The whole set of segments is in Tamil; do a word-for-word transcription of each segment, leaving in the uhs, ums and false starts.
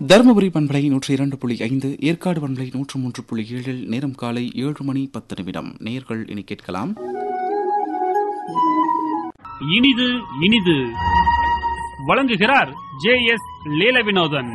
தருமபுரி பண்பலை நூற்றி இரண்டு புள்ளி ஐந்து, ஏற்காடு பண்பலை நூற்று மூன்று புள்ளி ஏழில் நேரம் காலை ஏழு மணி பத்து நிமிடம். நேர்கள் இனி கேட்கலாம் இனிது இனிது. வழங்குகிறார் ஜே எஸ் லீலவினோதன்.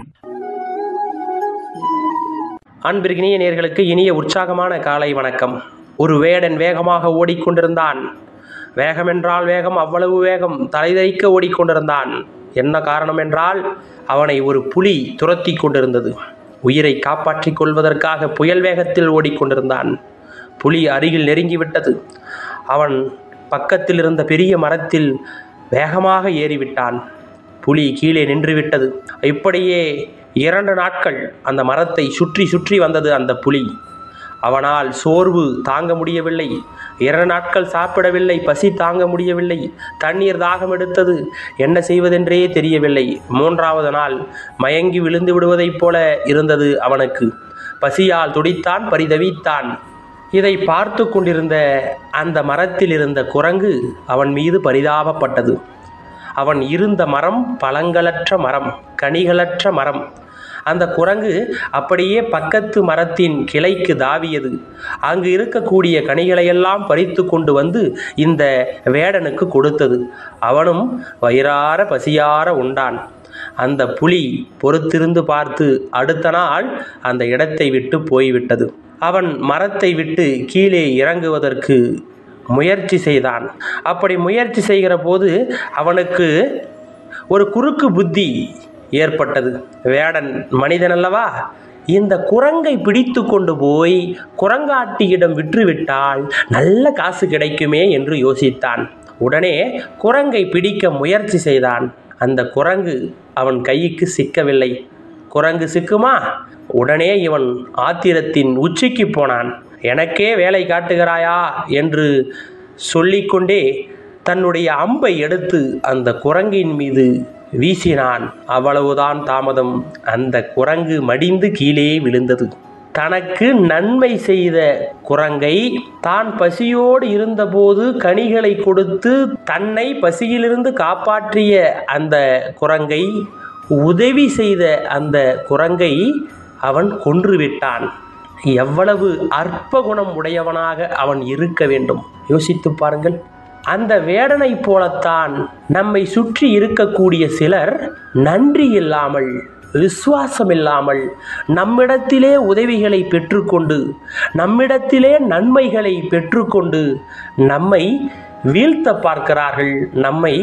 அன்பிற்கினிய நேர்களுக்கு இனிய உற்சாகமான காலை வணக்கம். ஒரு வேடன் வேகமாக ஓடிக்கொண்டிருந்தான். வேகமென்றால் வேகம், அவ்வளவு வேகம், தலைதறிக்க ஓடிக்கொண்டிருந்தான். என்ன காரணம் என்றால், அவனை ஒரு புலி துரத்தி கொண்டிருந்தது. உயிரை காப்பாற்றிக் கொள்வதற்காக புயல் வேகத்தில் ஓடிக்கொண்டிருந்தான். புலி அருகில் நெருங்கிவிட்டது. அவன் பக்கத்தில் இருந்த பெரிய மரத்தில் வேகமாக ஏறிவிட்டான். புலி கீழே நின்றுவிட்டது. இப்படியே இரண்டு நாட்கள் அந்த மரத்தை சுற்றி சுற்றி வந்தது அந்த புலி. அவனால் சோர்வு தாங்க முடியவில்லை. இரண்டு நாட்கள் சாப்பிடவில்லை. பசி தாங்க முடியவில்லை. தண்ணீர் தாகம் எடுத்தது. என்ன செய்வதென்றே தெரியவில்லை. மூன்றாவது நாள் மயங்கி விழுந்து விடுவதைப் போல இருந்தது அவனுக்கு. பசியால் துடித்தான், பரிதவித்தான். இதை பார்த்து கொண்டிருந்த அந்த மரத்தில் இருந்த குரங்கு அவன் மீது பரிதாபப்பட்டது. அவன் இருந்த மரம் பழங்களற்ற மரம், கனிகளற்ற மரம். அந்த குரங்கு அப்படியே பக்கத்து மரத்தின் கிளைக்கு தாவியது. அங்கு இருக்கக்கூடிய கனிகளையெல்லாம் பறித்து கொண்டு வந்து இந்த வேடனுக்கு கொடுத்தது. அவனும் வயிறார பசியார உண்டான். அந்த புலி பொறுத்திருந்து பார்த்து அடுத்த நாள் அந்த இடத்தை விட்டு போய்விட்டது. அவன் மரத்தை விட்டு கீழே இறங்குவதற்கு முயற்சி செய்தான். அப்படி முயற்சி செய்கிற போது அவனுக்கு ஒரு குறுக்கு புத்தி ஏற்பட்டது. வேடன் மனிதன் அல்லவா? இந்த குரங்கை பிடித்து கொண்டு போய் குரங்காட்டியிடம் விற்றுவிட்டால் நல்ல காசு கிடைக்குமே என்று யோசித்தான். உடனே குரங்கை பிடிக்க முயற்சி செய்தான். அந்த குரங்கு அவன் கைக்கு சிக்கவில்லை. குரங்கு சிக்குமா? உடனே இவன் ஆத்திரத்தின் உச்சிக்கு போனான். எனக்கே வேலை காட்டுகிறாயா என்று சொல்லிக்கொண்டே தன்னுடைய அம்பை எடுத்து அந்த குரங்கின் மீது வீசினான். அவ்வளவுதான் தாமதம். அந்த குரங்கு மடிந்து கீழே விழுந்தது. தனக்கு நன்மை செய்த குரங்கை, தான் பசியோடு இருந்தபோது கனிகளை கொடுத்து தன்னை பசியிலிருந்து காப்பாற்றிய அந்த குரங்கை, உதவி செய்த அந்த குரங்கை அவன் கொன்றுவிட்டான். எவ்வளவு அற்ப குணம் உடையவனாக அவன் இருக்க வேண்டும், யோசித்து பாருங்கள். அந்த வேடனை போலத்தான் நம்மை சுற்றி இருக்கக்கூடிய சிலர் நன்றி இல்லாமல், விசுவாசம் இல்லாமல் நம்மிடத்திலே உதவிகளை பெற்றுக்கொண்டு, நம்மிடத்திலே நன்மைகளை பெற்றுக்கொண்டு நம்மை வீழ்த்த பார்க்கிறார்கள். நம்மை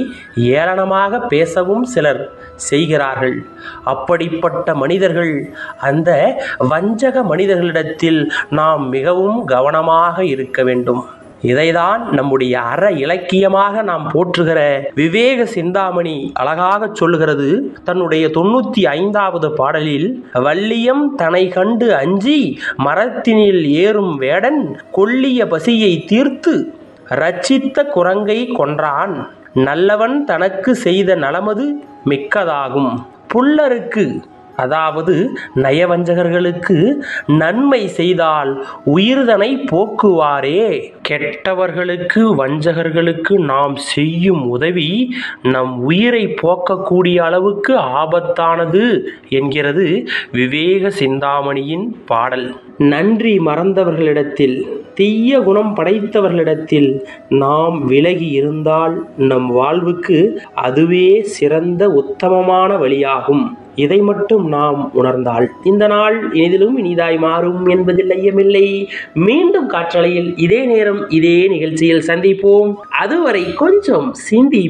ஏளனமாக பேசவும் சிலர் செய்கிறார்கள். அப்படிப்பட்ட மனிதர்கள், அந்த வஞ்சக மனிதர்களிடத்தில் நாம் மிகவும் கவனமாக இருக்க வேண்டும். இதைதான் நம்முடைய அற இலக்கியமாக நாம் போற்றுகிற விவேக சிந்தாமணி அழகாக சொல்லுகிறது. தன்னுடைய தொண்ணூத்தி ஐந்தாவது பாடலில், வள்ளியம் தனை கண்டு அஞ்சி மரத்தினில் ஏறும் வேடன் கொல்லிய பசியை தீர்த்து ரட்சித்த குரங்கை கொன்றான். நல்லவன் தனக்கு செய்த நலமது மிக்கதாகும். புல்லருக்கு, அதாவது நயவஞ்சகர்களுக்கு நன்மை செய்தால் உயிர்தனை போக்குவாரே. கெட்டவர்களுக்கு, வஞ்சகர்களுக்கு நாம் செய்யும் உதவி நம் உயிரை போக்கக்கூடிய அளவுக்கு ஆபத்தானது என்கிறது விவேக சிந்தாமணியின் பாடல். நன்றி மறந்தவர்களிடத்தில், தீய குணம் படைத்தவர்களிடத்தில் நாம் விலகி இருந்தால் நம் வாழ்வுக்கு அதுவே சிறந்த உத்தமமான வழியாகும். இதை மட்டும் நாம் உணர்ந்தால் இந்த நாள் இனிதிலும் இனிதாய் மாறும் என்பதில் ஐயமில்லை. மீண்டும் காற்றலையில் இதே நேரம் இதே நிகழ்ச்சியில் சந்திப்போம். அதுவரை கொஞ்சம் சிந்தி